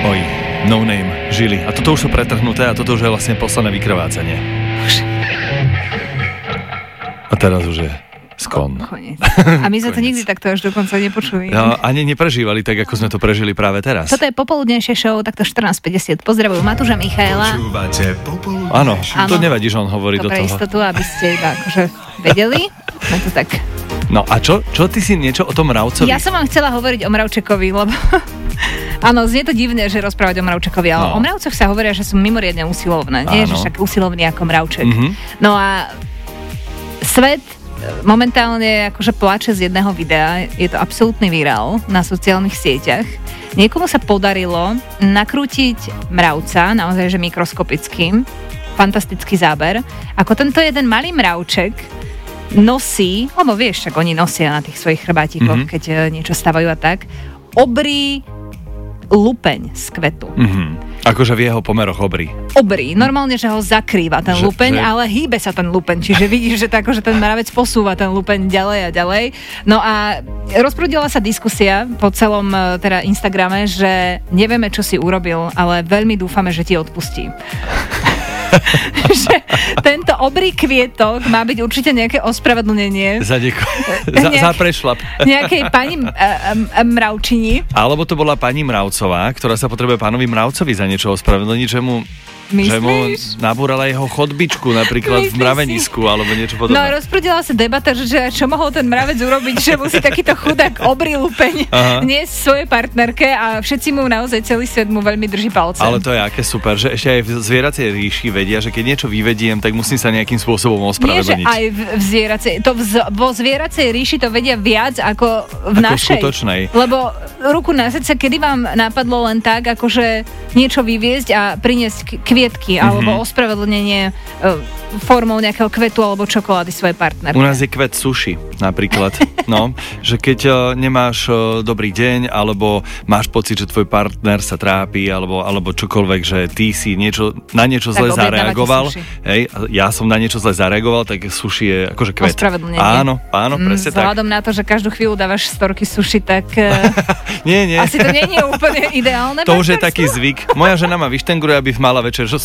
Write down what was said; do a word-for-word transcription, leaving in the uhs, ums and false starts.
Oj, No Name, Žili. A toto už sú pretrhnuté a toto už je vlastne posledné vykrvácanie. A teraz už je skon. Koniec. A my sme to nikdy takto až dokonca nepočuli. No, ani neprežívali tak, ako sme to prežili práve teraz. Toto je popoludnejšie show, takto štrnásť päťdesiat. Pozdravujú Matúša Michaela. Áno, to nevadí, že on hovorí do toho. Dobre istotu, aby ste iba akože vedeli. No to tak. No a čo, čo ty si niečo o tom Mravcovi? Ja som vám chcela hovoriť o Mravčekovi, lebo áno, znie to divné, že rozprávať o Mravčekovi, ale no. O mravcoch sa hovoria, že sú mimoriadne usilovné. Nie, že však usilovný ako mravček. Mm-hmm. No a svet momentálne akože plače z jedného videa. Je to absolútny virál na sociálnych sieťach. Niekomu sa podarilo nakrútiť mravca, naozaj, že mikroskopický, fantastický záber, ako tento jeden malý mravček nosí, lebo vieš, však oni nosia na tých svojich chrbátikoch, mm-hmm. keď niečo stavajú a tak, obrý lupeň z kvetu. Mm-hmm. Akože v jeho pomeroch obrý. Obrý. Normálne, že ho zakrýva ten že, lupeň, že... ale hýbe sa ten lupeň. Čiže vidíš, že, tako, že ten mravec posúva ten lupeň ďalej a ďalej. No a rozprúdila sa diskusia po celom teda Instagrame, že nevieme, čo si urobil, ale veľmi dúfame, že ti odpustí. Že tento obrý kvietok má byť určite nejaké ospravedlnenie. Za, nieko- za, za prešlap. Nejakej pani m- m- mravčini. Alebo to bola pani Mravcová, ktorá sa potrebuje pánovi Mravcovi za niečo ospravedlniť, že mu Myslíš? Že mu nabúrala jeho chodbičku napríklad Myslíš v mravenisku si? Alebo niečo podobné. No a rozprudila sa debata, že čo mohol ten mravec urobiť, že musí takýto chudák obrý lupeň niesť svojej partnerke a všetci mu naozaj celý svet mu veľmi drží palce. Ale to je aké super, že ešte aj v zvieracej ríši vedia, že keď niečo vyvediem, tak musím sa nejakým spôsobom ospravedlniť. Nie, že aj v, v zvieracej, to v, vo zvieracej ríši to vedia viac ako v ako našej. Skutočnej. Lebo ruku na srdce, kedy vám napadlo len tak, akože niečo vyviezť a priniesť kvietky, mm-hmm. alebo ospravedlnenie e, formou nejakého kvetu alebo čokolády svojej partnerke. U nás je kvet sushi napríklad. No, že keď uh, nemáš uh, dobrý deň, alebo máš pocit, že tvoj partner sa trápi, alebo, alebo čokoľvek, že ty si niečo, na niečo zle zareagoval. Hej, ja som na niečo zle zareagoval, tak sushi je akože kvet. Ospravedlnenie. Áno, áno, presne mm, tak. Vzhľadom na to, že každú chvíľu dávaš storky sushi, tak uh, nie, nie. asi to nie je úplne ideálne. To už je taký zvyk. Moja žena ma vyštengruje, aby mala večer